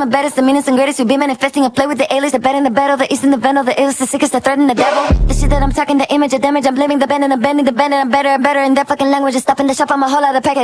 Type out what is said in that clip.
the baddest, the meanest and greatest. You be manifesting and play with the alias. The bad and the battle, the east and the venom, the illest, the sickest, the threaten the devil. The shit that I'm talking, the image of damage. I'm blaming the band and I'm bending the band and I'm better and better. In that fucking language, is stopping the shop. I'm a whole lot of package.